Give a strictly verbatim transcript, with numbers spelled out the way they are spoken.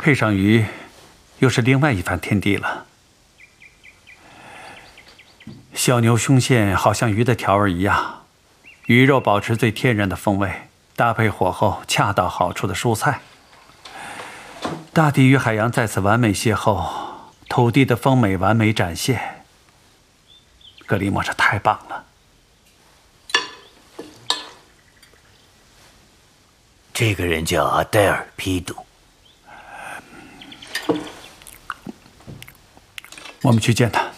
配上鱼，又是另外一番天地了。小牛胸腺好像鱼的条儿一样，鱼肉保持最天然的风味，搭配火候恰到好处的蔬菜，大地与海洋在此完美邂逅，土地的丰美完美展现。格里莫，这太棒了！ 这个人叫阿黛尔·皮杜。 我们去见他。